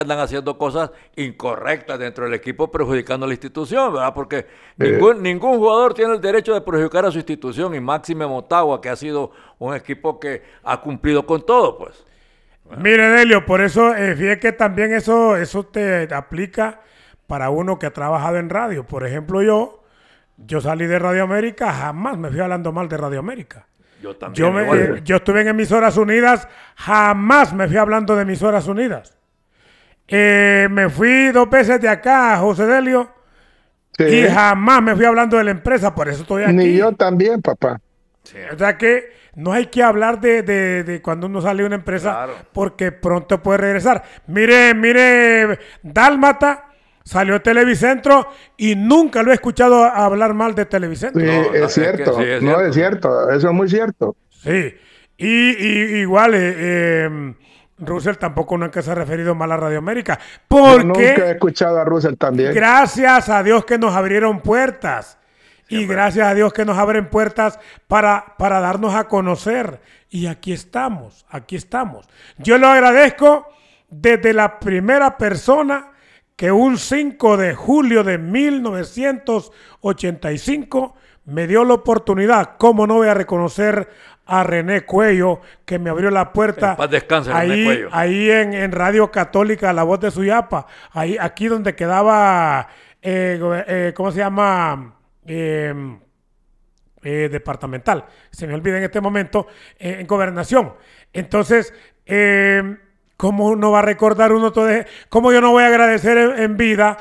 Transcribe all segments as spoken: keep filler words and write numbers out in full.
andan haciendo cosas incorrectas dentro del equipo perjudicando a la institución, ¿verdad? Porque Eh, ningún, ningún jugador tiene el derecho de perjudicar a su institución, y máxime Motagua, que ha sido un equipo que ha cumplido con todo, pues. Bueno. Mire, Delio, por eso, eh, fíjate que también eso, eso te aplica para uno que ha trabajado en radio. Por ejemplo, yo, yo salí de Radio América, jamás me fui hablando mal de Radio América. Yo también. Yo, me, igual, eh, pues. yo estuve en Emisoras Unidas, jamás me fui hablando de Emisoras Unidas. Eh, me fui dos veces de acá, José Delio, sí, y jamás me fui hablando de la empresa, por eso estoy aquí. ni yo también, papá. Sí. O sea que no hay que hablar de, de, de cuando uno sale de una empresa, Claro. porque pronto puede regresar. Mire, mire, Dálmata salió de Televicentro y nunca lo he escuchado hablar mal de Televicentro. Sí, No, no, es es que cierto, sí, es no cierto. es cierto, eso es muy cierto. Sí, y, y igual, eh, eh, Russell tampoco nunca se ha referido mal a Radio América, Yo nunca he porque escuchado a Russell también. gracias a Dios que nos abrieron puertas. Y Siempre. gracias a Dios que nos abren puertas para, para darnos a conocer. Y aquí estamos, aquí estamos. Yo lo agradezco desde la primera persona que un cinco de julio de mil novecientos ochenta y cinco me dio la oportunidad. ¿Cómo no voy a reconocer a René Cuello, que me abrió la puerta? En paz descanse, René ahí, Cuello. ahí en, en Radio Católica, La Voz de Suyapa, ahí, aquí donde quedaba, eh, eh, ¿cómo se llama? Eh, eh, departamental, se me olvida en este momento, eh, en gobernación. Entonces, eh, ¿cómo no va a recordar uno todo eso? ¿Cómo yo no voy a agradecer en, en vida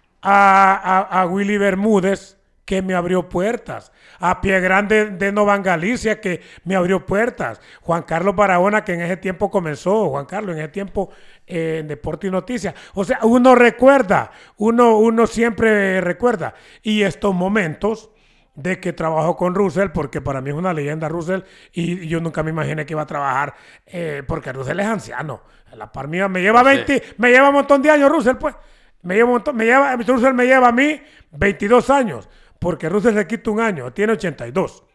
a, a, a Willy Bermúdez, que me abrió puertas? A Pie Grande de Novan Galicia, que me abrió puertas. Juan Carlos Barahona, que en ese tiempo comenzó, Juan Carlos, en ese tiempo eh, en Deporte y Noticias. O sea, uno recuerda, uno, uno siempre recuerda. Y estos momentos de que trabajo con Russell, porque para mí es una leyenda Russell, y yo nunca me imaginé que iba a trabajar, eh, porque Russell es anciano. A la par mía me lleva Sí. veinte, me lleva un montón de años Russell, pues. Me lleva un montón, me lleva, Russell me lleva a mí veintidós años, porque Russell se quita un año, tiene ochenta y dos.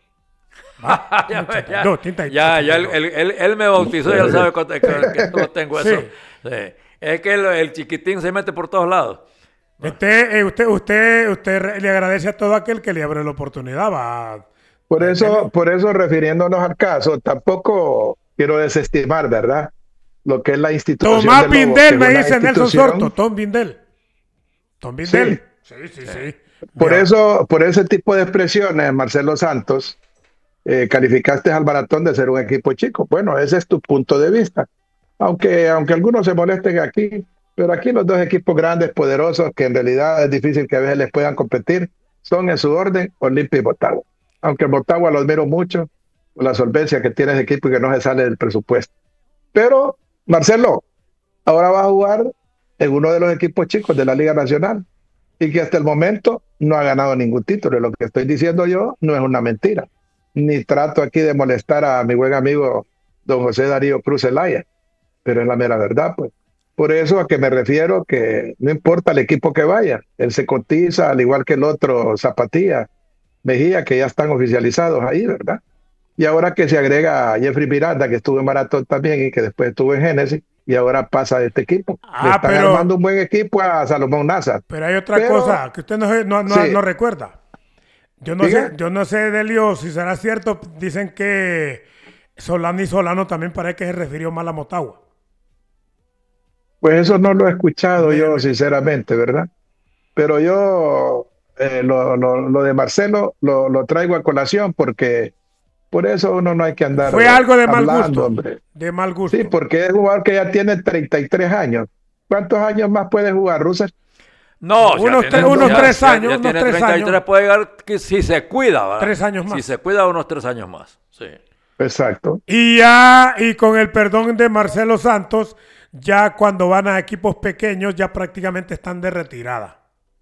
ya, ya, ochenta y dos, treinta y dos, ya, ya él, ochenta y dos. él- él- él me bautizó, ya él sabe cuánto, que, que no tengo Sí. eso. Sí. Es que el, el chiquitín se mete por todos lados. Usted, eh, usted, usted, usted re- le agradece a todo aquel que le abre la oportunidad. Va. Por Eh, eso, por eso, refiriéndonos al caso, tampoco quiero desestimar, ¿verdad? Lo que es la institución Tomás de Lobos, que Bindel, es me una dice Nelson institución. Sorto. Tom Bindel. Tom Bindel. Sí, sí, sí. Por Mira, eso, por ese tipo de expresiones, Marcelo Santos, eh, calificaste al Maratón de ser un equipo chico. Bueno, ese es tu punto de vista. Aunque, aunque algunos se molesten aquí, pero aquí los dos equipos grandes, poderosos, que en realidad es difícil que a veces les puedan competir, son en su orden Olimpia y Motagua. Aunque Motagua lo admiro mucho por la solvencia que tiene ese equipo y que no se sale del presupuesto. Pero, Marcelo, ahora va a jugar en uno de los equipos chicos de la Liga Nacional y que hasta el momento no ha ganado ningún título. Y lo que estoy diciendo yo no es una mentira. Ni trato aquí de molestar a mi buen amigo don José Darío Cruz Zelaya, pero es la mera verdad, pues. Por eso a que me refiero que no importa el equipo que vaya, él se cotiza, al igual que el otro Zapatía, Mejía, que ya están oficializados ahí, ¿verdad? Y ahora que se agrega a Jeffrey Miranda, que estuvo en Maratón también y que después estuvo en Génesis, y ahora pasa a este equipo. Ah, Le están pero- armando un buen equipo a Salomón Nazar. pero hay otra Pero- cosa que usted no, se- no, no, Sí. no recuerda. Yo no Diga. sé, yo no sé, Delio, si será cierto. Dicen que Solano y Solano también parece que se refirió mal a Motagua. Pues eso no lo he escuchado Mire, yo, mire. sinceramente, ¿verdad? Pero yo eh, lo, lo- lo de Marcelo lo, lo traigo a colación porque por eso uno no hay que andar Fue algo de mal hablando, gusto. hombre. De mal gusto. Sí, porque es un jugador que ya tiene treinta y tres años. ¿Cuántos años más puede jugar, Russell? No, ya Unos tiene- tres- unos ya- tres ya- años, ya unos tiene tres treinta y tres, años. puede llegar que si se cuida, ¿verdad? Tres años más. Si se cuida, unos tres años más. Sí. Exacto. Y ya, y con el perdón de Marcelo Santos, ya cuando van a equipos pequeños, ya prácticamente están de retirada.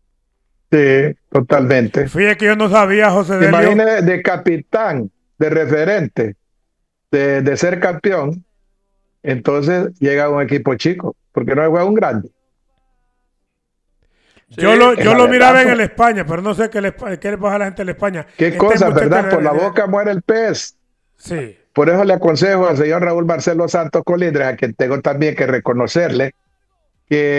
Sí, totalmente. Fíjate que yo no sabía, José Delio. Imagínese de capitán, de referente, de, de ser campeón, entonces llega a un equipo chico, porque no juega un grande. Yo Sí, lo, es yo la lo verdad, miraba en pues. el España, pero no sé qué le, qué le pasa a la gente de la España. Qué Este cosa, muchacho ¿verdad? de- Por la de- boca muere el pez. Sí. Por eso le aconsejo al señor Raúl Marcelo Santos Colindres, a quien tengo también que reconocerle, que